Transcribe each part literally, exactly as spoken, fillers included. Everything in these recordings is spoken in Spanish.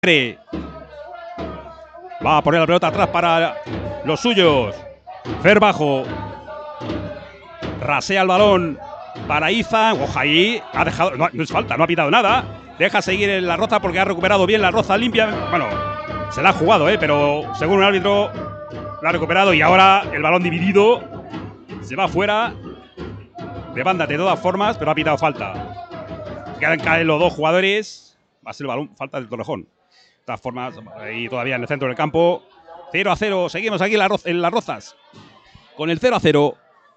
Va a poner la pelota atrás para los suyos. Fer bajo. Rasea el balón para Izan. Ojo ahí. Ha dejado. No, no es falta, no ha pitado nada. Deja seguir en la Roza porque ha recuperado bien la Roza limpia. Bueno, se la ha jugado, ¿eh? Pero según un árbitro la ha recuperado y ahora el balón dividido. Se va fuera de banda de todas formas, pero ha pitado falta. Quedan caer los dos jugadores. Va a ser el balón, falta del Torrejón. De todas formas, ahí todavía en el centro del campo. cero a cero. Seguimos aquí en, la Roz, en las Rozas. Con el cero a cero.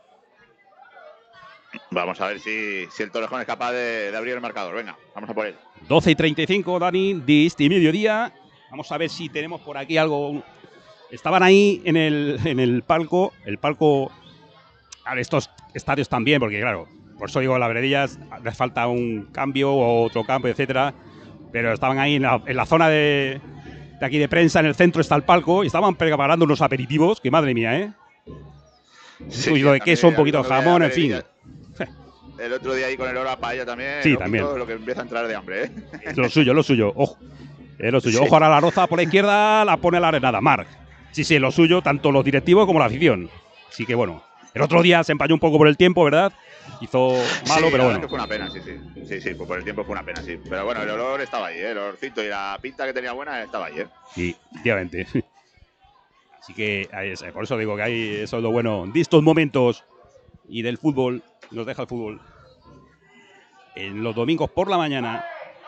Vamos a ver si, si el Torrejón es capaz de, de abrir el marcador. Venga, vamos a por él. doce y treinta y cinco, Dani, de este mediodía. Vamos a ver si tenemos por aquí algo. Estaban ahí en el, en el palco. El palco. A estos estadios también, porque claro, por eso digo, las veredillas les falta un cambio o otro cambio, etcétera. Pero estaban ahí en la, en la zona de, de aquí de prensa, en el centro está el palco, y estaban preparando unos aperitivos, que madre mía, ¿eh? Sí, un poquito de queso, un poquito de jamón, en fin. El otro día ahí con el hora paella también. Sí, también. Lo que empieza a entrar de hambre, ¿eh? Es lo suyo, lo suyo. Ojo, es lo suyo. Sí. Ojo, ahora la Roza por la izquierda la pone la arenada, Marc. Sí, sí, es lo suyo, tanto los directivos como la afición. Así que bueno, el otro día se empañó un poco por el tiempo, ¿verdad? Hizo malo, sí, pero bueno. Que fue una pena, sí, sí. Sí, sí, pues por el tiempo fue una pena, sí. Pero bueno, el olor estaba ahí, ¿eh? El olorcito y la pinta que tenía buena estaba ahí, ¿eh? Sí, efectivamente. Así que por eso digo que hay, eso es lo bueno de estos momentos y del fútbol, nos deja el fútbol. En los domingos por la mañana.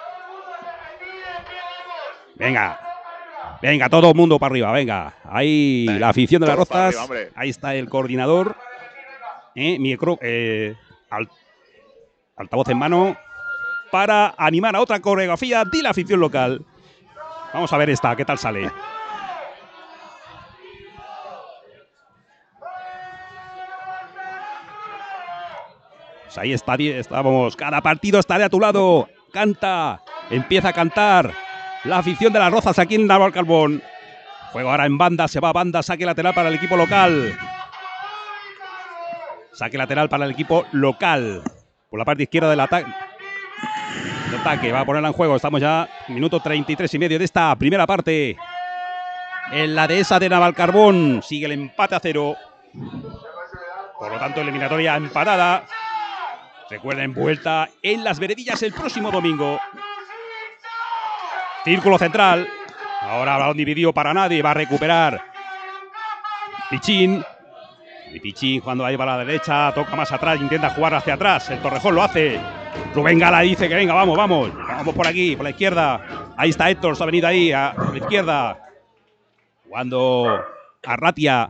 Venga, venga, todo el mundo para arriba, venga. Ahí venga, la afición de las Rozas, arriba, ahí está el coordinador. Eh, micro, eh, alt, altavoz en mano para animar a otra coreografía de la afición local. Vamos a ver esta, qué tal sale. Pues ahí está, estamos, cada partido estaré a tu lado. Canta, empieza a cantar la afición de las Rozas aquí en Navalcarbón. Juego ahora en banda, se va a banda, saque lateral para el equipo local. Saque lateral para el equipo local. Por la parte izquierda del ataque. El ataque va a ponerla en juego. Estamos ya minuto treinta y tres y medio de esta primera parte. En la dehesa de Navalcarbón sigue el empate a cero. Por lo tanto, eliminatoria empatada. Recuerden, vuelta en las veredillas el próximo domingo. Círculo central. Ahora balón dividido para nadie. Va a recuperar Pichín. Y Pichín cuando ahí va a la derecha, toca más atrás, intenta jugar hacia atrás. El Torrejón lo hace. Rubén Gala dice que venga, vamos, vamos. Vamos por aquí, por la izquierda. Ahí está Héctor, se ha venido ahí a la izquierda. Jugando a Ratia.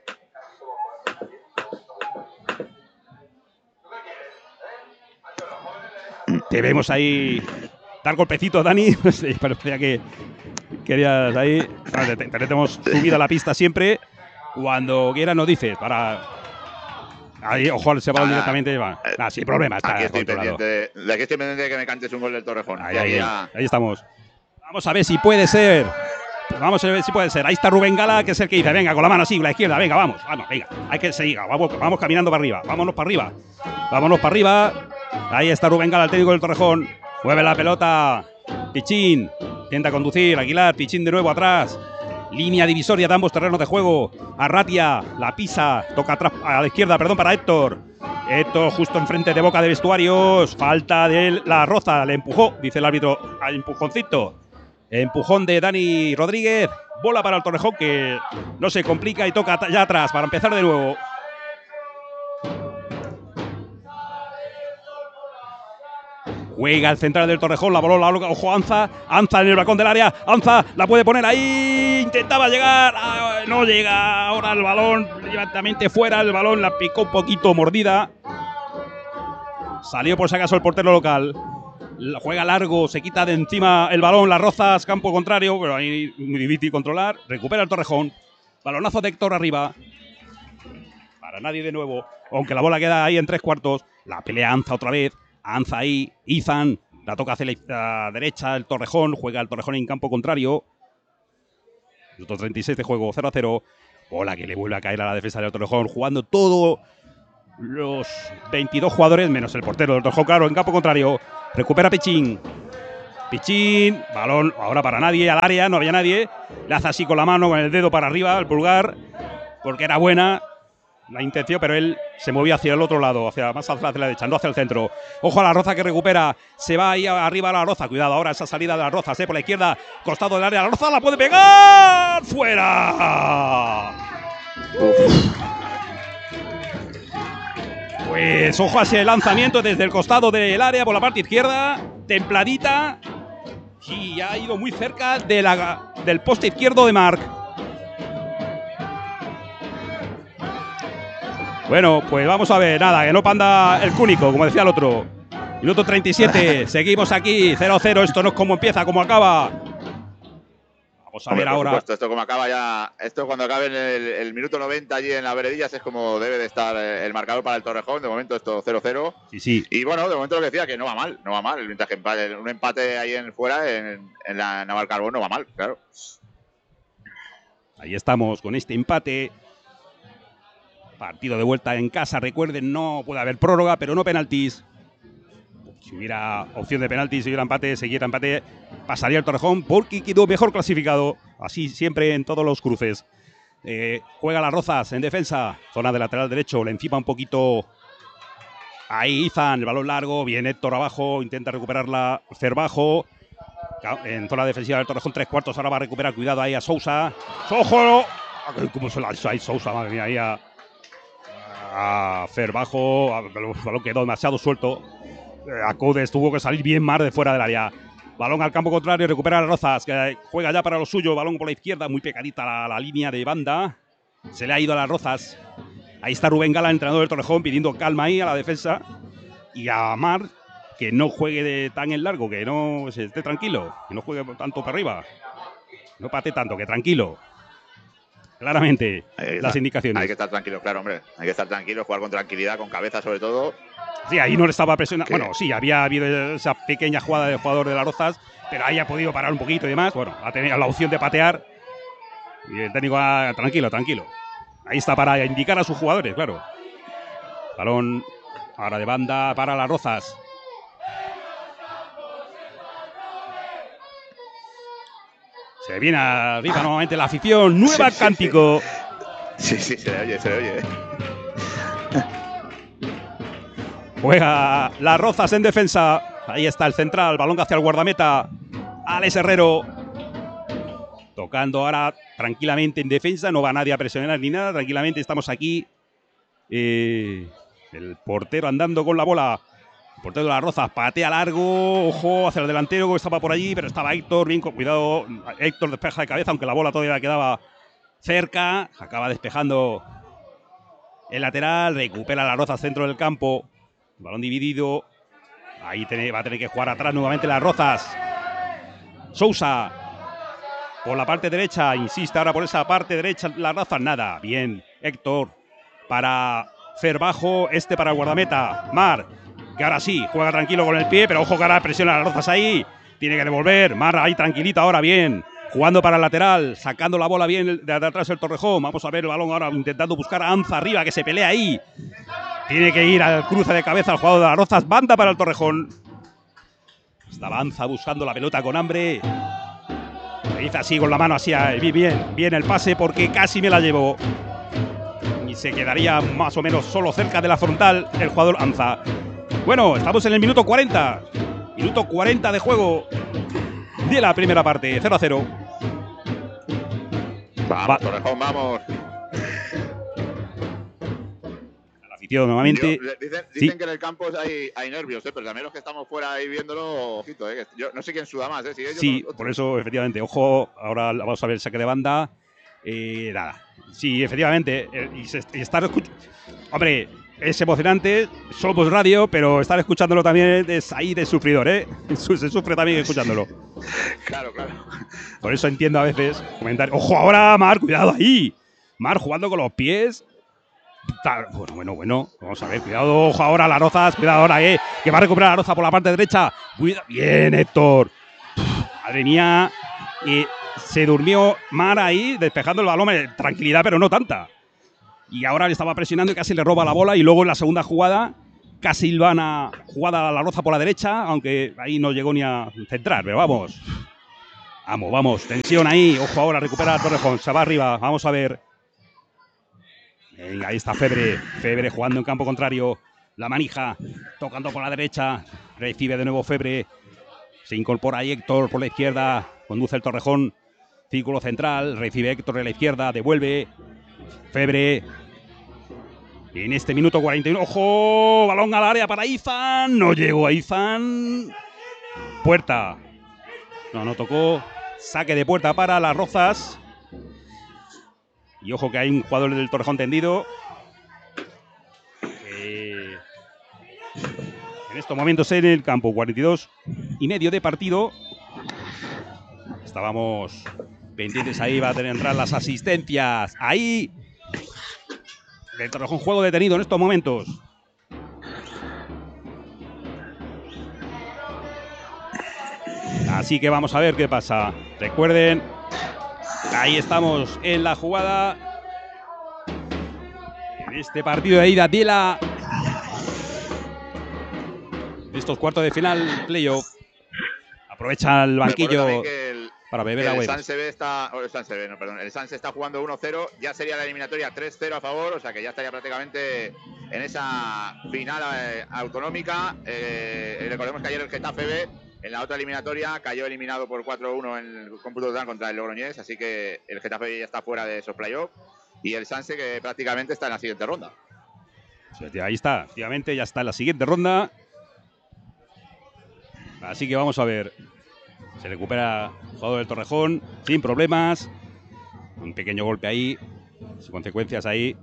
Te vemos ahí dar golpecitos, Dani. Sí, parecía que querías ahí. Vale, te, te tenemos subida a la pista siempre. Cuando quieras nos dices para. Ahí, ojo, se va directamente. Va. Nah, sin problema, está aquí estoy controlado. Pendiente de, de aquí estoy pendiente de que me cantes un gol del Torrejón. Ahí, ahí, ya... ahí estamos. Vamos a ver si puede ser. Vamos a ver si puede ser. Ahí está Rubén Gala, que es el que dice, venga, con la mano así, con la izquierda, venga, vamos, vamos, venga. Hay que seguir, vamos, vamos caminando para arriba. Vámonos para arriba. Vámonos para arriba. Ahí está Rubén Gala, el técnico del Torrejón. Mueve la pelota. Pichín. Intenta conducir. Aguilar. Pichín de nuevo atrás. Línea divisoria de ambos terrenos de juego. Arratia, la pisa, toca atrás a la izquierda, perdón, para Héctor. Héctor justo enfrente de boca de vestuarios. Falta de la Roza, le empujó, dice el árbitro, al empujoncito. Empujón de Dani Rodríguez. Bola para el Torrejón que no se complica y toca ya atrás para empezar de nuevo. Juega el central del Torrejón, la bola, la ojo, Anza, Anza en el balcón del área, Anza la puede poner ahí, intentaba llegar, ah, no llega, ahora el balón, directamente fuera, el balón la picó un poquito mordida. Salió por si acaso el portero local, juega largo, se quita de encima el balón, las Rozas, campo contrario, pero ahí muy difícil controlar, recupera el Torrejón, balonazo de Héctor arriba, para nadie de nuevo, aunque la bola queda ahí en tres cuartos, la pelea Anza otra vez. Anza ahí, Izan, la toca hacia la derecha, el Torrejón, juega el Torrejón en campo contrario. Minuto treinta y seis de juego, cero a cero. Bola que le vuelve a caer a la defensa del Torrejón, jugando todos los veintidós jugadores, menos el portero del Torrejón, claro, en campo contrario. Recupera Pichín. Pichín, balón ahora para nadie, al área, no había nadie. Le hace así con la mano, con el dedo para arriba, el pulgar, porque era buena la intención, pero él se movía hacia el otro lado, hacia más hacia la derecha, no hacia el centro. Ojo a la Roza que recupera, se va ahí arriba a la Roza, cuidado ahora esa salida de la Roza, ¿eh? Por la izquierda, costado del área, la Roza la puede pegar, fuera. Uf. Pues ojo a ese lanzamiento desde el costado del área por la parte izquierda, templadita, y ha ido muy cerca de la, del poste izquierdo de Marc. Bueno, pues vamos a ver, nada, que no panda el cúnico, como decía el otro. Minuto treinta y siete, seguimos aquí, cero cero, esto no es como empieza, como acaba. Vamos a Hombre, ver ahora. Supuesto, esto como acaba ya, esto cuando acabe en el, el minuto noventa allí en las veredillas es como debe de estar el marcador para el Torrejón. De momento esto cero cero. Sí, sí. Y bueno, de momento lo que decía, que no va mal, no va mal. Mientras que empate, un empate ahí en fuera, en, en la Navalcarbón, no va mal, claro. Ahí estamos con este empate. Partido de vuelta en casa, recuerden, no puede haber prórroga, pero no penaltis. Si hubiera opción de penaltis, si hubiera empate, siguiera empate, pasaría el Torrejón porque quedó mejor clasificado. Así siempre en todos los cruces. Eh, juega las Rozas en defensa, zona de lateral derecho, le encima un poquito ahí Izan, el balón largo, bien Héctor abajo, intenta recuperarla Cerbajo. En zona defensiva del Torrejón, tres cuartos, ahora va a recuperar, cuidado ahí a Sousa. ¡Ojo! ¿Cómo se la ha hecho ahí Sousa? Madre mía, ahí a... a Cerbajo, el balón quedó demasiado suelto. A Codes tuvo que salir bien más de fuera del área. Balón al campo contrario, recupera a Rozas, que juega ya para lo suyo. Balón por la izquierda, muy pegadita la, la línea de banda. Se le ha ido a las Rozas. Ahí está Rubén Gala, entrenador del Torrejón, pidiendo calma ahí a la defensa. Y a Mar, que no juegue de tan en largo, que no se esté tranquilo, que no juegue tanto para arriba. No pate tanto, que tranquilo. Claramente, las indicaciones. Hay que estar tranquilo, claro, hombre. Hay que estar tranquilo, jugar con tranquilidad, con cabeza sobre todo. Sí, ahí no le estaba presionando. ¿Qué? Bueno, sí, había habido esa pequeña jugada del jugador de las Rozas, pero ahí ha podido parar un poquito y demás. Bueno, ha tenido la opción de patear. Y el técnico, ah, tranquilo, tranquilo. Ahí está para indicar a sus jugadores, claro. Balón ahora de banda para las Rozas. Se viene arriba nuevamente la afición. Nueva sí, cántico. Sí, sí, se le oye, se le oye. Juega las Rozas en defensa. Ahí está el central. Balón hacia el guardameta. Alex Herrero. Tocando ahora tranquilamente en defensa. No va nadie a presionar ni nada. Tranquilamente estamos aquí. Eh, el portero andando con la bola. El portero de las Rozas patea largo. Ojo hacia el delantero que estaba por allí. Pero estaba Héctor. Bien, cuidado. Héctor despeja de cabeza. Aunque la bola todavía quedaba cerca. Acaba despejando el lateral. Recupera las Rozas centro del campo. Balón dividido. Ahí tiene, va a tener que jugar atrás nuevamente las Rozas. Sousa. Por la parte derecha. Insiste ahora por esa parte derecha. Las Rozas nada. Bien. Héctor. Para Cerbajo. Este para el guardameta. Mar. Que ahora sí. Juega tranquilo con el pie. Pero ojo que ahora presiona a las Rozas ahí. Tiene que devolver. Mar ahí tranquilito ahora. Bien. Jugando para el lateral. Sacando la bola bien de atrás el Torrejón. Vamos a ver el balón ahora. Intentando buscar a Anza arriba. Que se pelea ahí. Tiene que ir al cruce de cabeza al jugador de las Rozas. Banda para el Torrejón. Está Anza buscando la pelota con hambre. Le dice así con la mano así. Bien, bien el pase porque casi me la llevó. Y se quedaría más o menos solo cerca de la frontal el jugador Anza. Bueno, estamos en el minuto cuarenta. Minuto cuarenta de juego de la primera parte. cero a cero. Vamos, Va. Torrejón, vamos. Nuevamente. Yo, dicen dicen ¿Sí? que en el campo hay, hay nervios, ¿eh? Pero también los que estamos fuera ahí viéndolo, ojito, ¿eh? Yo no sé quién suda más, ¿eh? Si ellos sí, por eso, efectivamente. Ojo, ahora vamos a ver el saque de banda. Eh, nada. Sí, efectivamente. Eh, y, se, y estar escuchando. Hombre, es emocionante. Somos radio, pero estar escuchándolo también es ahí de sufridor, ¿eh? Se sufre también escuchándolo. Claro, claro. Por eso entiendo a veces comentarios. Ojo, ahora, Mar, cuidado ahí. Mar jugando con los pies. Bueno, bueno, bueno, vamos a ver, cuidado, ojo ahora las Rozas, cuidado ahora, eh, que va a recuperar la Roza por la parte derecha. Cuidado, bien, Héctor. Madre mía, y se durmió Mar ahí, despejando el balón, tranquilidad, pero no tanta. Y ahora le estaba presionando y casi le roba la bola. Y luego en la segunda jugada, casi van a jugada a la Roza por la derecha, aunque ahí no llegó ni a centrar, pero vamos. Vamos, vamos, tensión ahí. Ojo ahora, recupera Torrejón, se va arriba, vamos a ver. Venga, ahí está Febre, Febre jugando en campo contrario. La manija, tocando por la derecha, recibe de nuevo Febre. Se incorpora ahí Héctor por la izquierda, conduce el Torrejón, círculo central, recibe Héctor de la izquierda, devuelve. Febre. En este minuto cuarenta y uno, ¡ojo! Balón al área para Izan. No llegó a Izan. Puerta. No, no tocó. Saque de puerta para las Rozas. Y ojo que hay un jugador del Torrejón tendido. Eh, en estos momentos en el campo, cuarenta y dos y medio de partido. Estábamos pendientes ahí, va a tener que entrar las asistencias. Ahí. El Torrejón, juego detenido en estos momentos. Así que vamos a ver qué pasa. Recuerden, ahí estamos en la jugada. En este partido de ida de la... estos cuartos de final, playoff. Aprovecha el banquillo para beber agua. El Sanse está, oh, el Sanse, no, perdón, el Sanse está jugando uno cero, ya sería la eliminatoria tres cero a favor, o sea que ya estaría prácticamente en esa final eh, autonómica. Eh, recordemos que ayer el Getafe B en la otra eliminatoria cayó eliminado por cuatro uno en el cómputo total contra el Logroñés, así que el Getafe B ya está fuera de esos playoffs y el Sanse que prácticamente está en la siguiente ronda. Ahí está, efectivamente ya está en la siguiente ronda. Así que vamos a ver. Se recupera el jugador del Torrejón sin problemas. Un pequeño golpe ahí, sin consecuencias ahí.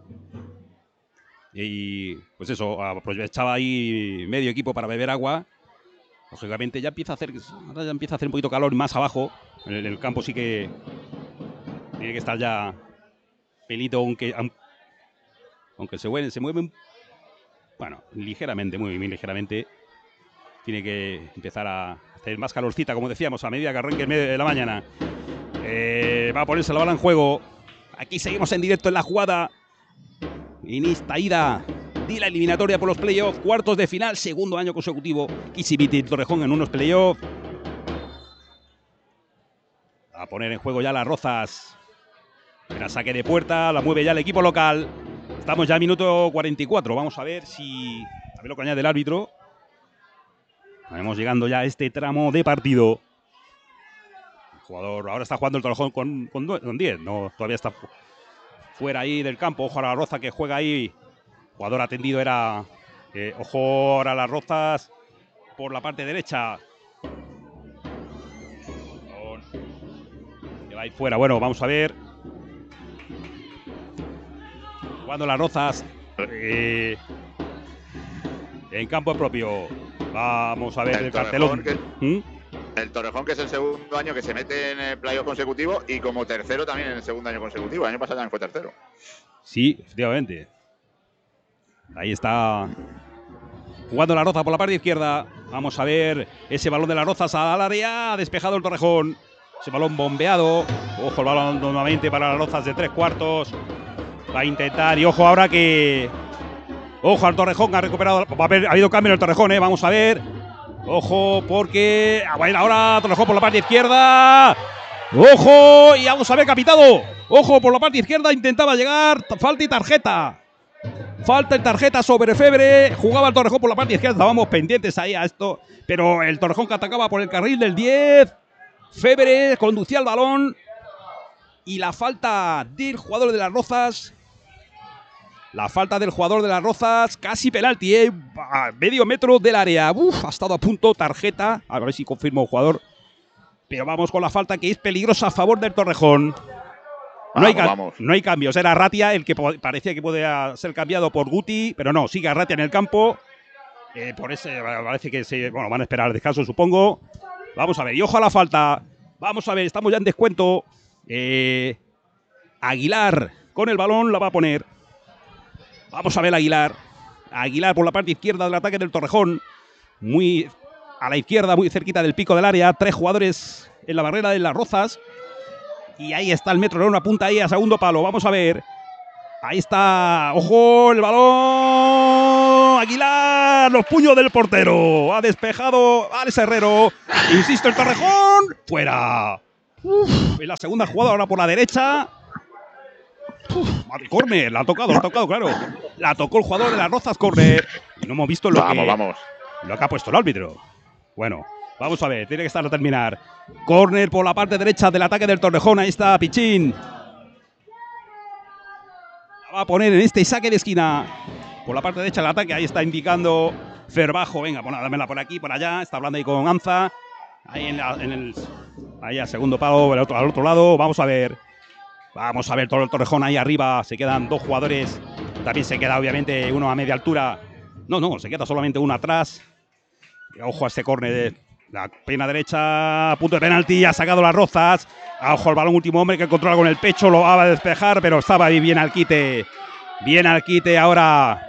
Y pues eso, aprovechaba ahí medio equipo para beber agua. Lógicamente ya empieza a hacer, ahora ya empieza a hacer un poquito calor más abajo. En el, en el campo sí que tiene que estar ya pelito, aunque aunque se mueve, se mueve bueno, ligeramente, muy, muy ligeramente. Tiene que empezar a hacer más calorcita, como decíamos, a medida que arranque el medio de la mañana. Eh, va a ponerse la bola en juego. Aquí seguimos en directo en la jugada. En esta ida de la eliminatoria por los playoffs. Cuartos de final, segundo año consecutivo. Kissibiti y Torrejón en unos playoffs. A poner en juego ya las Rozas. Era saque de puerta, la mueve ya el equipo local. Estamos ya a minuto cuarenta y cuatro. Vamos a ver si... a ver lo que añade el árbitro. Estamos llegando ya a este tramo de partido. El jugador ahora está jugando el Torrejón con, con, con diez. No, todavía está fuera ahí del campo. Ojo a la Roza que juega ahí. Jugador atendido era... Eh, ojo ahora a las Rozas por la parte derecha. Que va ahí fuera. Bueno, vamos a ver. Jugando las Rozas. Eh, en campo propio. Vamos a ver el, el cartelón. Que, ¿Mm? El Torrejón, que es el segundo año que se mete en el playoff consecutivo y como tercero también en el segundo año consecutivo. El año pasado también fue tercero. Sí, efectivamente. Ahí está jugando la Roza por la parte izquierda. Vamos a ver ese balón de las Rozas al área. Ha despejado el Torrejón. Ese balón bombeado. Ojo el balón nuevamente para las Rozas de tres cuartos. Va a intentar y ojo ahora que... Ojo al Torrejón, que ha recuperado. Va a haber, ha habido cambio en el Torrejón, ¿eh? Vamos a ver. Ojo, porque. Va a ir ahora Torrejón por la parte izquierda. Ojo, y vamos a ver, capitado. Ojo, por la parte izquierda intentaba llegar. Falta y tarjeta. Falta y tarjeta sobre Febre. Jugaba el Torrejón por la parte izquierda. Estábamos pendientes ahí a esto. Pero el Torrejón que atacaba por el carril del diez. Febre conducía el balón. Y la falta del jugador de las Rozas. La falta del jugador de las Rozas, casi penalti, ¿eh? A medio metro del área. Uf, ha estado a punto, tarjeta. A ver si confirma el jugador. Pero vamos con la falta que es peligrosa a favor del Torrejón. No, vamos, hay, vamos. no hay cambios. Era Arratia el que parecía que podía ser cambiado por Guti, pero no, sigue Arratia en el campo. Eh, por ese parece que se, bueno, van a esperar al descanso, supongo. Vamos a ver, y ojo a la falta. Vamos a ver, estamos ya en descuento. Eh, Aguilar con el balón la va a poner. Vamos a ver a Aguilar. Aguilar por la parte izquierda del ataque del Torrejón. Muy a la izquierda, muy cerquita del pico del área. Tres jugadores en la barrera de las Rozas. Y ahí está el metro, una punta ahí a segundo palo. Vamos a ver. Ahí está. ¡Ojo! El balón. Aguilar. Los puños del portero. Ha despejado Alex Herrero. Insiste el Torrejón. Fuera. Uf, en la segunda jugada ahora por la derecha. Uf, madre, córner. La ha tocado, la ha tocado, claro. La tocó el jugador de las Rozas, córner. Y no hemos visto lo Vamos, que, vamos. lo que ha puesto el árbitro. Bueno, vamos a ver. Tiene que estar a terminar. Córner por la parte derecha del ataque del Torrejón. Ahí está Pichín. Va a poner en este saque de esquina por la parte derecha del ataque. Ahí está indicando Ferbajo. Venga, pon, dámela por aquí, por allá. Está hablando ahí con Anza. Ahí en, la, en el ahí al segundo palo, al otro, al otro lado. Vamos a ver. Vamos a ver todo el Torrejón ahí arriba. Se quedan dos jugadores. También se queda obviamente uno a media altura. No, no, se queda solamente uno atrás. Ojo a este córner. La pierna derecha, a punto de penalti, ha sacado las Rozas. Ojo al balón, último hombre que controla con el pecho, lo va a despejar, pero estaba ahí bien al quite. Bien al quite ahora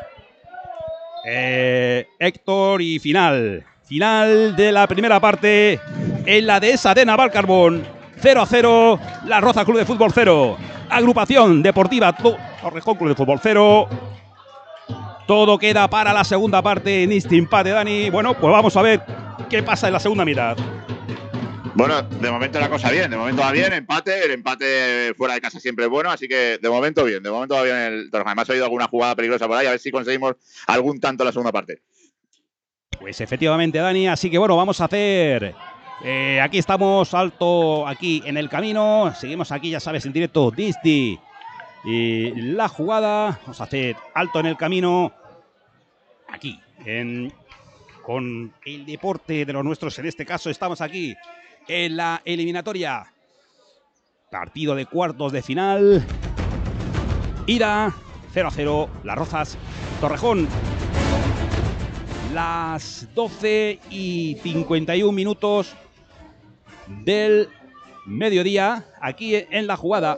eh, Héctor y final. Final de la primera parte en la dehesa de Navalcarbón. cero a cero, la Rozas Club de Fútbol cero. Agrupación Deportiva Torrejón Club de Fútbol cero. Todo queda para la segunda parte en este empate, Dani. Bueno, pues vamos a ver qué pasa en la segunda mitad. Bueno, de momento la cosa bien, de momento va bien, empate, el empate fuera de casa siempre es bueno, así que de momento bien, de momento va bien el Torrejón. Además he oído alguna jugada peligrosa por ahí, a ver si conseguimos algún tanto en la segunda parte. Pues efectivamente, Dani, así que bueno, vamos a hacer... Eh, aquí estamos, alto aquí en el camino, seguimos aquí, ya sabes, en directo, Disney. Y la jugada, vamos a hacer alto en el camino, aquí, en, con el deporte de los nuestros. En este caso estamos aquí en la eliminatoria. Partido de cuartos de final. Ida, cero a cero, Las Rozas, Torrejón. Las doce y cincuenta y un minutos del mediodía, aquí en la jugada.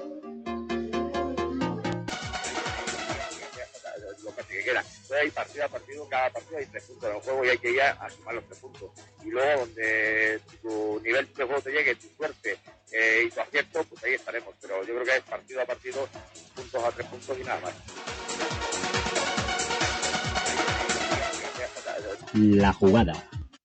Hay partido a partido, cada partido hay tres puntos en el juego y hay que ir a sumar los tres puntos. Y luego donde tu nivel de juego te llegue, tu suerte eh, y tu acierto, pues ahí estaremos. Pero yo creo que es partido a partido, puntos a tres puntos y nada más. La jugada.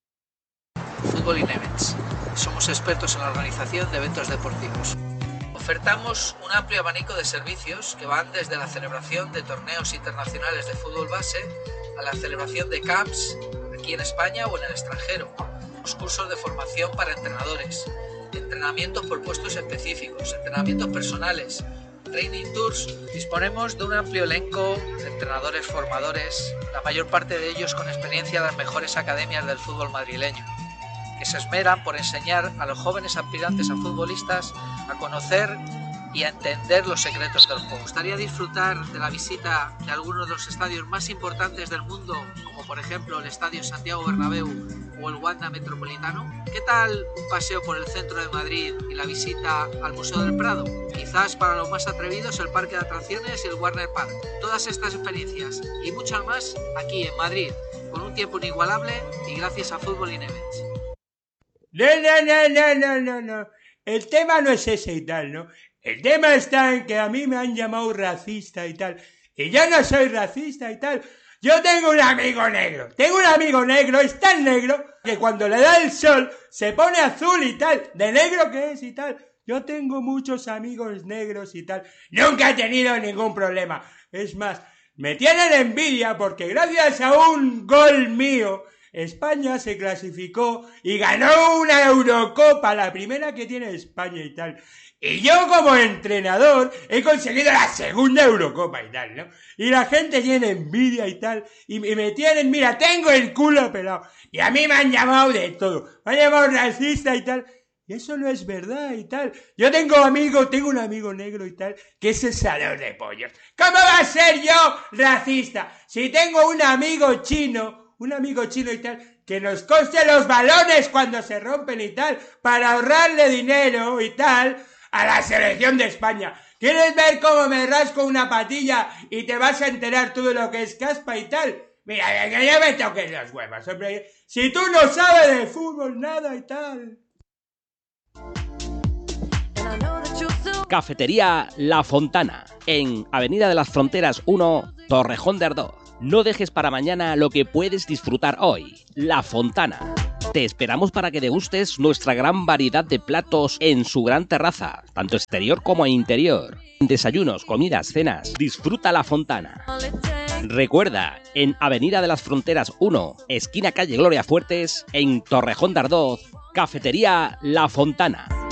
Fútbol in Events. Somos expertos en la organización de eventos deportivos. Ofertamos un amplio abanico de servicios que van desde la celebración de torneos internacionales de fútbol base a la celebración de camps aquí en España o en el extranjero, los cursos de formación para entrenadores, entrenamientos por puestos específicos, entrenamientos personales, training tours. Disponemos de un amplio elenco de entrenadores formadores, la mayor parte de ellos con experiencia en las mejores academias del fútbol madrileño, que se esmeran por enseñar a los jóvenes aspirantes a futbolistas a conocer y a entender los secretos del juego. ¿Te gustaría disfrutar de la visita de algunos de los estadios más importantes del mundo, como por ejemplo el Estadio Santiago Bernabéu o el Wanda Metropolitano? ¿Qué tal un paseo por el centro de Madrid y la visita al Museo del Prado? Quizás para los más atrevidos el Parque de Atracciones y el Warner Park. Todas estas experiencias y muchas más aquí en Madrid, con un tiempo inigualable y gracias a Fútbol in Events. No, no, no, no, no, no, no. El tema no es ese y tal, ¿no? El tema está en que a mí me han llamado racista y tal. Y yo no soy racista y tal. Yo tengo un amigo negro. Tengo un amigo negro, es tan negro que cuando le da el sol se pone azul y tal. De negro que es y tal. Yo tengo muchos amigos negros y tal. Nunca he tenido ningún problema. Es más, me tienen envidia porque gracias a un gol mío España se clasificó y ganó una Eurocopa, la primera que tiene España y tal. Y yo como entrenador he conseguido la segunda Eurocopa y tal, ¿no? Y la gente tiene envidia y tal. Y, y me tienen, mira, tengo el culo pelado. Y a mí me han llamado de todo. Me han llamado racista y tal. Y eso no es verdad y tal. Yo tengo amigo, tengo un amigo negro y tal, que es asador de pollos. ¿Cómo va a ser yo racista? Si tengo un amigo chino... Un amigo chino y tal, que nos coste los balones cuando se rompen y tal, para ahorrarle dinero y tal a la selección de España. ¿Quieres ver cómo me rasco una patilla y te vas a enterar tú de lo que es caspa y tal? Mira, que ya me toques las huevas, hombre. Si tú no sabes de fútbol nada y tal. Cafetería La Fontana, en Avenida de las Fronteras uno, Torrejón de Ardoz. No dejes para mañana lo que puedes disfrutar hoy. La Fontana. Te esperamos para que degustes nuestra gran variedad de platos en su gran terraza, tanto exterior como interior. Desayunos, comidas, cenas. Disfruta La Fontana. Recuerda, en Avenida de las Fronteras uno, esquina calle Gloria Fuertes, en Torrejón de Ardoz, Cafetería La Fontana.